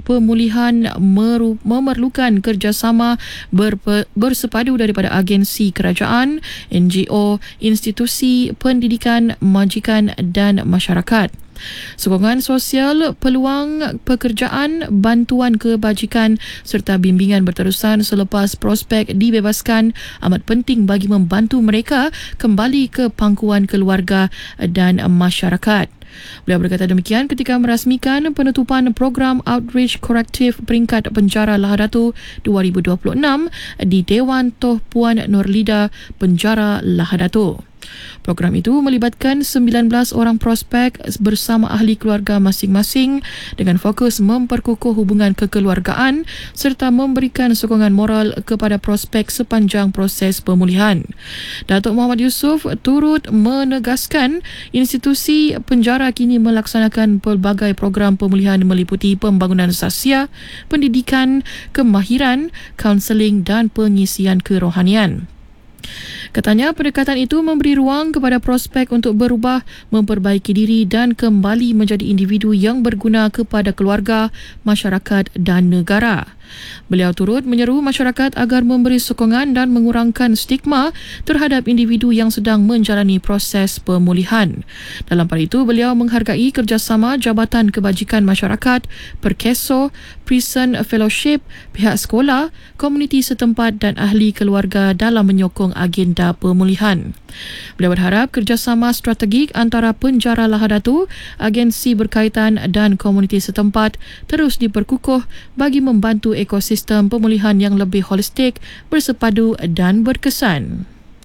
pemulihan memerlukan kerjasama bersepadu daripada agensi kerajaan, NGO, institusi pendidikan, majikan dan masyarakat. Sokongan sosial, peluang pekerjaan, bantuan kebajikan serta bimbingan berterusan selepas prospek dibebaskan amat penting bagi membantu mereka kembali ke pangkuan keluarga dan masyarakat. Beliau berkata demikian ketika merasmikan penutupan program Outreach Corrective Peringkat Penjara Lahadatu 2026 di Dewan Toh Puan Nurlida, Penjara Lahadatu. Program itu melibatkan 19 orang prospek bersama ahli keluarga masing-masing dengan fokus memperkukuh hubungan kekeluargaan serta memberikan sokongan moral kepada prospek sepanjang proses pemulihan. Datuk Muhammad Yusof turut menegaskan institusi penjara kini melaksanakan pelbagai program pemulihan meliputi pembangunan sasia, pendidikan, kemahiran, kaunseling dan pengisian kerohanian. Katanya pendekatan itu memberi ruang kepada prospek untuk berubah, memperbaiki diri dan kembali menjadi individu yang berguna kepada keluarga, masyarakat dan negara. Beliau turut menyeru masyarakat agar memberi sokongan dan mengurangkan stigma terhadap individu yang sedang menjalani proses pemulihan. Dalam pada itu, beliau menghargai kerjasama Jabatan Kebajikan Masyarakat, Perkeso, Prison Fellowship, pihak sekolah, komuniti setempat dan ahli keluarga dalam menyokong agenda pemulihan. Beliau berharap kerjasama strategik antara Penjara Lahadatu, agensi berkaitan dan komuniti setempat terus diperkukuh bagi membantu ekosistem pemulihan yang lebih holistik, bersepadu dan berkesan.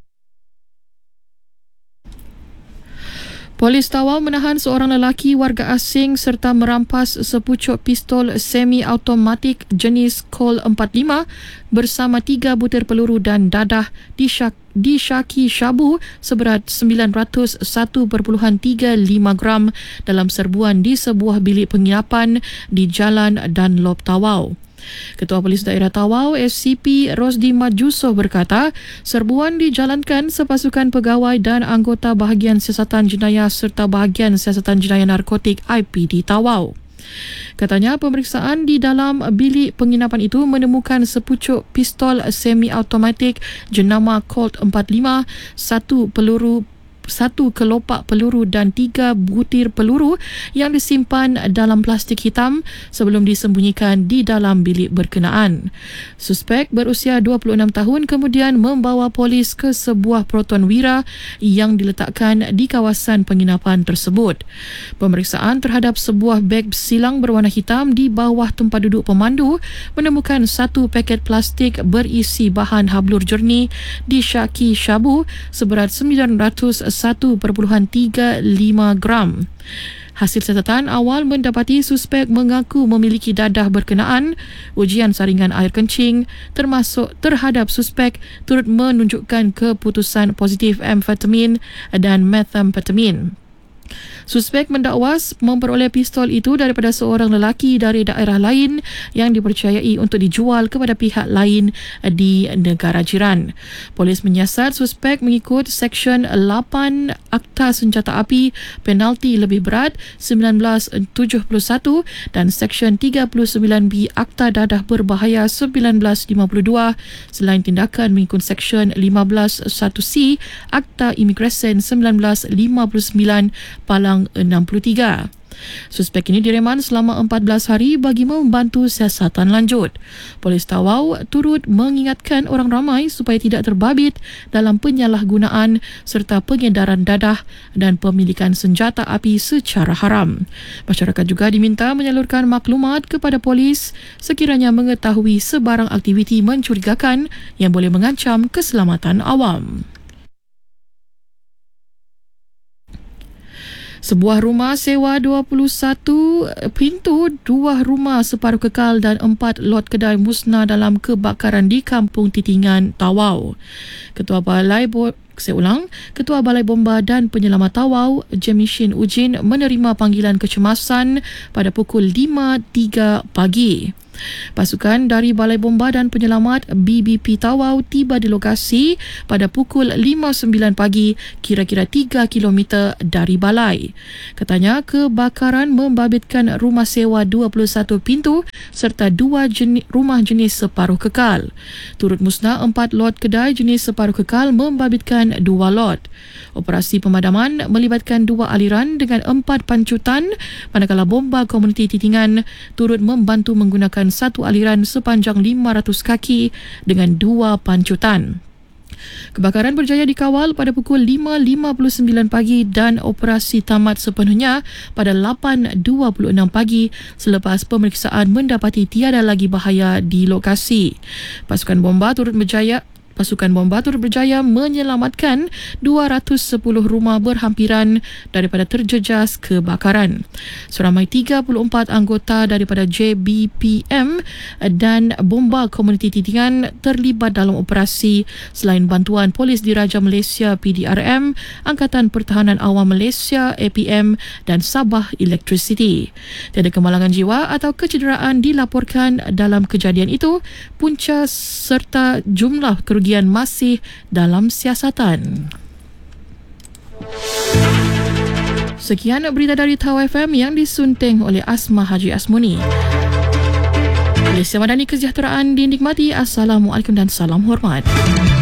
Polis Tawau menahan seorang lelaki warga asing serta merampas sepucuk pistol semi-automatik jenis Colt 45 bersama 3 butir peluru dan dadah disyaki syabu seberat 901.35 gram dalam serbuan di sebuah bilik penginapan di Jalan Dunlop Tawau. Ketua Polis Daerah Tawau SCP Rosdi Majusoh berkata serbuan dijalankan sepasukan pegawai dan anggota bahagian siasatan jenayah serta bahagian siasatan jenayah narkotik IPD Tawau. Katanya pemeriksaan di dalam bilik penginapan itu menemukan sepucuk pistol semi-automatik jenama Colt 45, satu kelopak peluru dan 3 butir peluru yang disimpan dalam plastik hitam sebelum disembunyikan di dalam bilik berkenaan. Suspek berusia 26 tahun kemudian membawa polis ke sebuah proton wira yang diletakkan di kawasan penginapan tersebut. Pemeriksaan terhadap sebuah beg silang berwarna hitam di bawah tempat duduk pemandu menemukan 1 paket plastik berisi bahan hablur jernih disyaki syabu seberat 901.35 gram. Hasil catatan awal mendapati suspek mengaku memiliki dadah berkenaan. Ujian saringan air kencing termasuk terhadap suspek turut menunjukkan keputusan positif amfetamin dan methamphetamine. Suspek mendakwa memperoleh pistol itu daripada seorang lelaki dari daerah lain yang dipercayai untuk dijual kepada pihak lain di negara jiran. Polis menyiasat suspek mengikut Seksyen 8 Akta Senjata Api penalti lebih berat 1971 dan Seksyen 39B Akta Dadah Berbahaya 1952 selain tindakan mengikut Seksyen 15(1)C Akta Imigresen 1959 Palang 63. Suspek ini direman selama 14 hari bagi membantu siasatan lanjut. Polis Tawau turut mengingatkan orang ramai supaya tidak terbabit dalam penyalahgunaan serta pengedaran dadah dan pemilikan senjata api secara haram. Masyarakat juga diminta menyalurkan maklumat kepada polis sekiranya mengetahui sebarang aktiviti mencurigakan yang boleh mengancam keselamatan awam. Sebuah rumah sewa 21 pintu, 2 rumah separuh kekal dan 4 lot kedai musnah dalam kebakaran di Kampung Titingan, Tawau. Ketua Balai Bomba dan Penyelamat Tawau, Jemishin Ujin menerima panggilan kecemasan pada pukul 5.03 pagi. Pasukan dari Balai Bomba dan Penyelamat BBP Tawau tiba di lokasi pada pukul 5.09 pagi, kira-kira 3 km dari balai. Katanya kebakaran membabitkan rumah sewa 21 pintu serta 2 rumah jenis separuh kekal. Turut musnah 4 lot kedai jenis separuh kekal membabitkan 2 lot. Operasi pemadaman melibatkan 2 aliran dengan 4 pancutan, manakala bomba komuniti Titingan turut membantu menggunakan 1 aliran sepanjang 500 kaki dengan 2 pancutan. Kebakaran berjaya dikawal pada pukul 5.59 pagi dan operasi tamat sepenuhnya pada 8.26 pagi selepas pemeriksaan mendapati tiada lagi bahaya di lokasi. Pasukan bomba turut berjaya menyelamatkan 210 rumah berhampiran daripada terjejas kebakaran. Seramai 34 anggota daripada JBPM dan Bomba Komuniti Titingan terlibat dalam operasi selain bantuan Polis Diraja Malaysia PDRM, Angkatan Pertahanan Awam Malaysia APM dan Sabah Electricity. Tiada kemalangan jiwa atau kecederaan dilaporkan dalam kejadian itu. Punca serta jumlah kerugian masih dalam siasatan. Sekian berita dari Tau FM yang disunting oleh Asma Haji Asmuni. Malaysia Madani Kesejahteraan dinikmati. Assalamualaikum dan salam hormat.